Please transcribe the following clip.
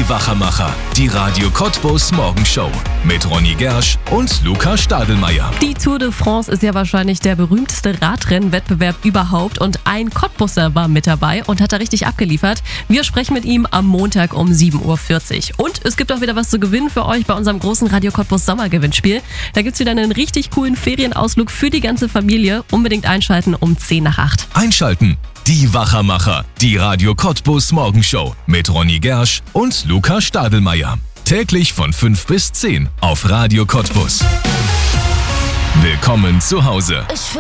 Wachermacher, die Radio Cottbus Morgenshow mit Ronny Gersch und Luca Stadelmeier. Die Tour de France ist ja wahrscheinlich der berühmteste Radrennwettbewerb überhaupt und ein Cottbusser war mit dabei und hat da richtig abgeliefert. Wir sprechen mit ihm am Montag um 7.40 Uhr. Und es gibt auch wieder was zu gewinnen für euch bei unserem großen Radio Cottbus Sommergewinnspiel. Da gibt's wieder einen richtig coolen Ferienausflug für die ganze Familie. Unbedingt einschalten um 7:50. Einschalten. Die Wachermacher, die Radio Cottbus Morgenshow mit Ronny Gersch und Luca Stadelmeier. Täglich von 5 bis 10 auf Radio Cottbus. Willkommen zu Hause.